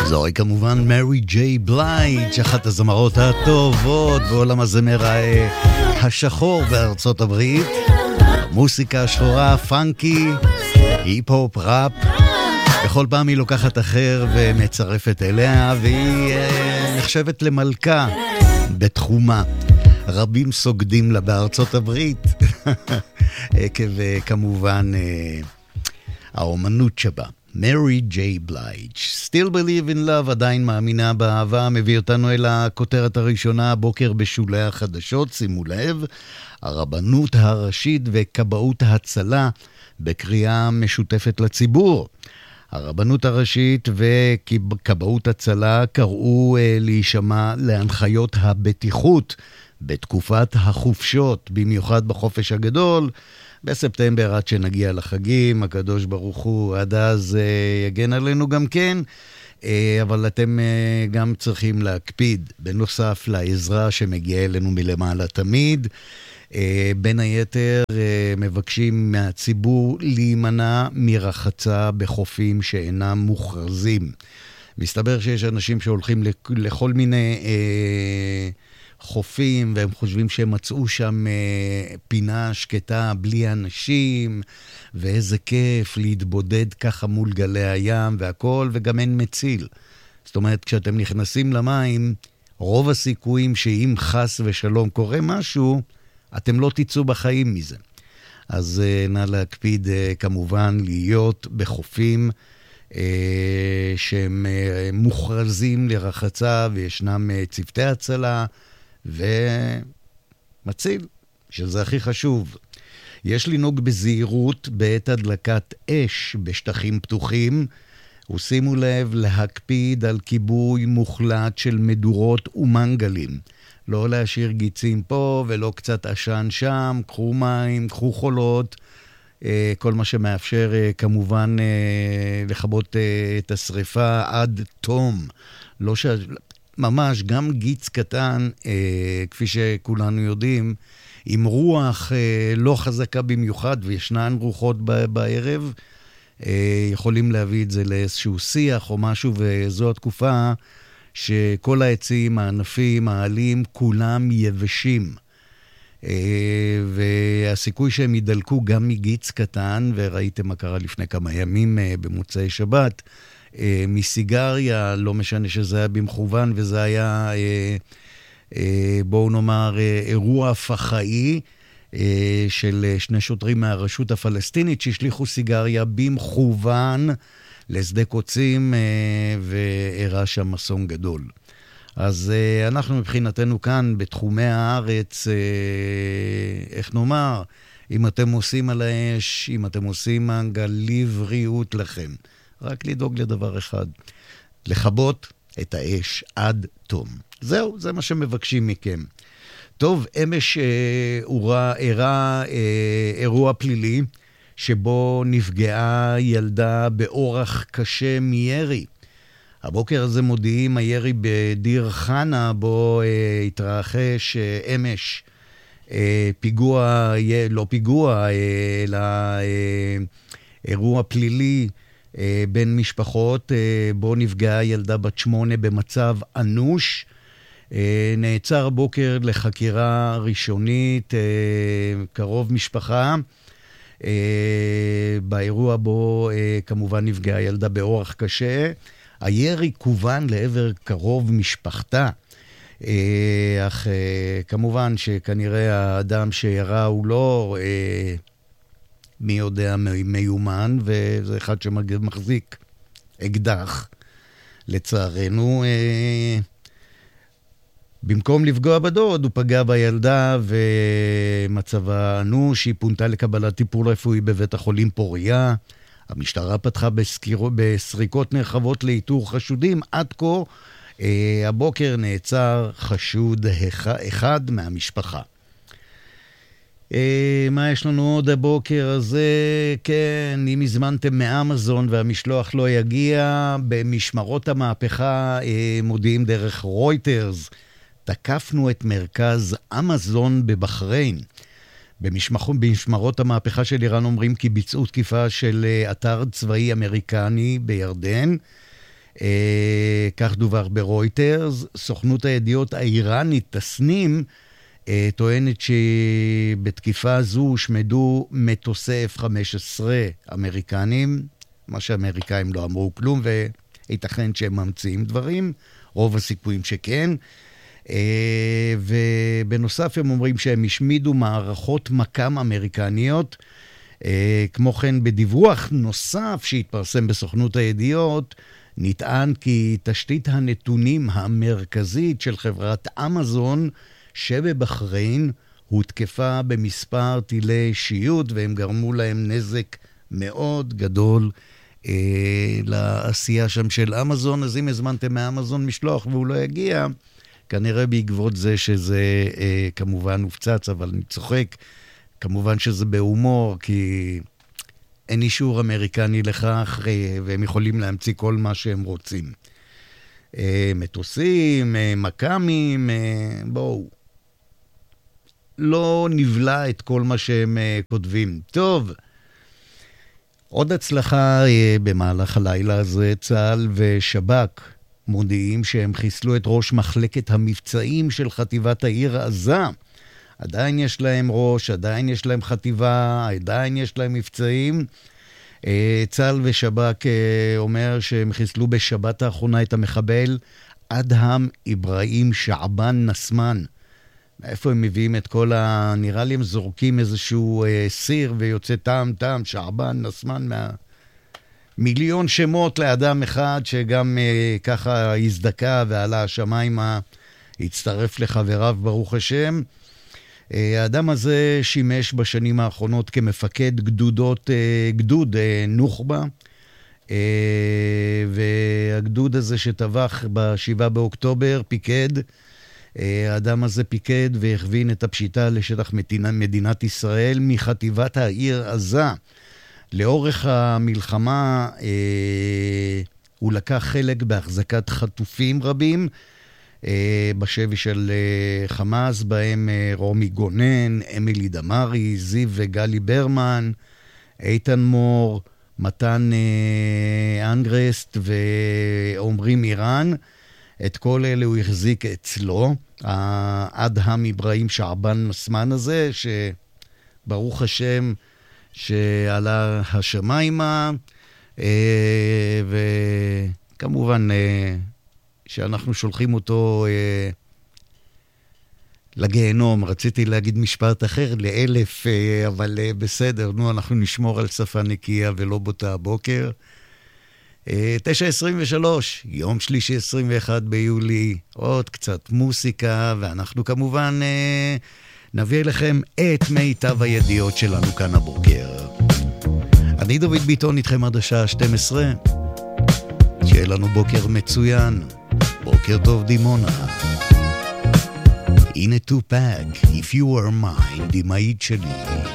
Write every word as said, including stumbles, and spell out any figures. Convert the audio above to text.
זוהי כמובן מרי ג'יי בלייג', אחת הזמרות הטובות בעולם הזמר השחור בארצות הברית. מוסיקה השחורה, פאנקי, היפ-הופ, ראפ. בכל פעם היא לוקחת אחר ומצרפת אליה, והיא נחשבת למלכה בתחומה. רבים סוגדים לה בארצות הברית, עקב כמובן האומנות שבה. מרי ג'יי בלייג', Still Believe in Love, עדיין מאמינה באהבה, מביא אותנו אל הכותרת הראשונה הבוקר בשולי החדשות. שימו לב, הרבנות הראשית וכבאות הצלה בקריאה משותפת לציבור. הרבנות הראשית וכבאות הצלה קראו אה, להישמע להנחיות הבטיחות בתקופת החופשות, במיוחד בחופש הגדול, בספטמבר עד שנגיע לחגים. הקדוש ברוך הוא עד אז אה, יגן עלינו גם כן, אה, אבל אתם אה, גם צריכים להקפיד, בנוסף לעזרה שמגיעה אלינו מלמעלה תמיד. אה, בין היתר אה, מבקשים מהציבור להימנע מרחצה בחופים שאינם מוכרזים. מסתבר שיש אנשים שהולכים לכל מיני אה, חופים, והם חושבים שהם מצאו שם אה, פינה שקטה בלי אנשים, ואיזה כיף להתבודד ככה מול גלי הים והכל, וגם אין מציל. זאת אומרת, כשאתם נכנסים למים, רוב הסיכויים שאם חס ושלום קורה משהו, אתם לא תצאו בחיים מזה. אז אה, נא להקפיד אה, כמובן להיות בחופים אה, שהם אה, מוכרזים לרחצה, וישנם אה, צוותי הצלה ומציל, שזה הכי חשוב. יש לנהוג בזהירות בעת הדלקת אש בשטחים פתוחים, ושימו לב להקפיד על כיבוי מוחלט של מדורות ומנגלים. לא להשאיר גיצים פה ולא קצת עשן שם, קחו מים, קחו חולות, כל מה שמאפשר כמובן לכבות את השריפה עד תום. לא ש... ממש גם גיץ קטן, כפי שכולנו יודעים, עם רוח לא חזקה במיוחד, וישנן רוחות בערב, יכולים להביא את זה לאיזשהו שיח או משהו, וזו התקופה שכל העצים, הענפים, העלים, כולם יבשים. והסיכוי שהם ידלקו גם מגיץ קטן, וראיתם מה קרה לפני כמה ימים במוצאי שבת, מסיגריה, לא משנה שזה היה במכוון, וזה היה, בואו נאמר, אירוע פח"עי של שני שוטרים מהרשות הפלסטינית, שהשליחו סיגריה במכוון לשדה קוצים, ואירע שם אסון גדול. אז אנחנו מבחינתנו כאן, בתחומי הארץ, איך נאמר, אם אתם עושים על האש, אם אתם עושים מנגל, לבריאות לכם. רק לדאוג לדבר אחד, לכבות את האש עד תום. זהו, זה מה שמבקשים מכם. טוב, אמש אירע אה, אה, אירוע פלילי, שבו נפגעה ילדה באורח קשה מירי. הבוקר הזה מודיעים הירי בדיר חנה, בו אה, התרחש אה, אמש אה, פיגוע, לא פיגוע, אלא אה, אירוע פלילי, בין משפחות, בו נפגעה ילדה בת שמונה במצב אנוש. נעצר בוקר לחקירה ראשונית קרוב משפחה. באירוע בו כמובן נפגעה ילדה באורח קשה. הירי כוון לעבר קרוב משפחתה. אך כמובן שכנראה האדם שירה הוא לא מי יודע מיומן, וזה אחד שמחזיק אקדח. לצערנו, אה, במקום לפגוע בדוד, הוא פגע בילדה, ומצבה אנוש, היא פונתה לקבלת טיפול רפואי בבית החולים פוריה. המשטרה פתחה בסקירו, בסריקות נרחבות לאיתור חשודים. עד כה, אה, הבוקר נעצר חשוד אחד מהמשפחה. מה יש לנו עוד הבוקר הזה? כן, אם הזמנתם מאמזון והמשלוח לא יגיע, במשמרות המהפכה מודיעים דרך רויטרס, תקפנו את מרכז אמזון בבחריין. במשמרות המהפכה של איראן אומרים כי ביצעו תקיפה של אתר צבאי אמריקני בירדן. כך דווח ברויטרס. סוכנות הידיעות האיראנית תסנים טוענת שבתקיפה זו הושמדו מטוסי אף חמש עשרה אמריקנים, מה שאמריקאים לא אמרו כלום, וייתכן שהם ממציאים דברים, רוב הסיכויים שכן. ובנוסף הם אומרים שהם השמידו מערכות מקם אמריקניות. כמו כן, בדיווח נוסף שהתפרסם בסוכנות הידיעות, נטען כי תשתית הנתונים המרכזית של חברת אמזון שבבחריין הותקפה במספר טילי שיוט, והם גרמו להם נזק מאוד גדול אה, לעשייה שם של אמזון. אז אם הזמנתם מאמזון משלוח והוא לא יגיע, כנראה בעקבות זה שזה אה, כמובן הופצץ, אבל אני צוחק, כמובן שזה בהומור, כי אין אישור אמריקני לכך, אה, והם יכולים להמציא כל מה שהם רוצים. אה, מטוסים, אה, מקמים, אה, בואו. לא נבלע את כל מה שהם אה, כותבים. טוב, עוד הצלחה אה, במהלך הלילה הזה, צה"ל ושב"כ מודיעים שהם חיסלו את ראש מחלקת המבצעים של חטיבת העיר עזה. עדיין יש להם ראש, עדיין יש להם חטיבה, עדיין יש להם מבצעים. צה"ל ושב"כ אומר שהם חיסלו בשבת האחרונה את המחבל אדהם אברהים שעבן נסמן. מאיפה הם מביאים את כל ה... נראה לי הם זורקים איזשהו סיר ויוצא טעם טעם, שעבן נסמן מה... מיליון שמות לאדם אחד שגם אה, ככה הזדקה ועלה השמיימה, הצטרף לחבריו ברוך השם. אה, האדם הזה שימש בשנים האחרונות כמפקד גדודות, אה, גדוד אה, נוח'בה, אה, והגדוד הזה שטבח בשבעה באוקטובר פיקד, אה, האדם הזה פיקד והכווין את הפשיטה לשטח מדינת, מדינת ישראל מחטיבת העיר עזה. לאורך המלחמה אה, הוא לקח חלק בהחזקת חטופים רבים אה, בשבי של אה, חמאס, בהם אה, רומי גונן, אמילי דמרי, זיו וגלי ברמן, איתן מור, מתן אה, אנגרסט ועומרים איראן. את כל אלה הוא החזיק אצלו, האדהם אברהים שעבן נסמן הזה, שברוך השם שעלה השמיימה, וכמובן שאנחנו שולחים אותו לגיהנום. רציתי להגיד משפט אחר, לאלף, אבל בסדר, נו, אנחנו נשמור על שפה נקייה ולא בוטה הבוקר. תשע עשרים ושלוש, יום שלישי עשרים ואחד ביולי, עוד קצת מוסיקה, ואנחנו כמובן נביא לכם את מיטב הידיעות שלנו כאן הבוקר. אני דוד ביטון איתכם עד השעה שתים עשרה. שיהיה לנו בוקר מצוין. בוקר טוב דימונה. הנה טופק, If You Are Mine, דימאית שלי.